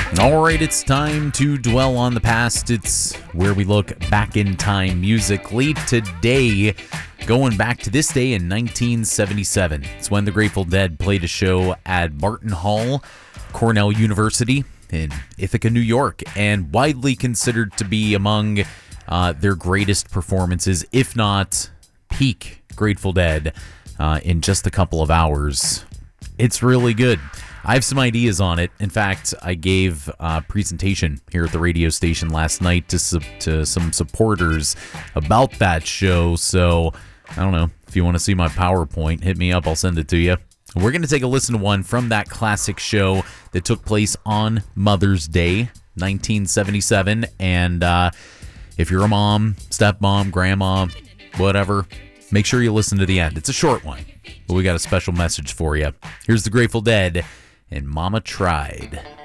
All right, it's time to dwell on the past. It's where we look back in time musically. Today, going back to this day in 1977. It's when the Grateful Dead played a show at Barton Hall, Cornell University in Ithaca, New York, and widely considered to be among their greatest performances, if not peak Grateful Dead, in just a couple of hours. It's really good. I have some ideas on it. In fact, I gave a presentation here at the radio station last night to some supporters about that show. So, I don't know. If you want to see my PowerPoint, hit me up. I'll send it to you. We're going to take a listen to one from that classic show that took place on Mother's Day, 1977. And if you're a mom, stepmom, grandma, whatever, make sure you listen to the end. It's a short one, but we got a special message for you. Here's the Grateful Dead and Mama Tried.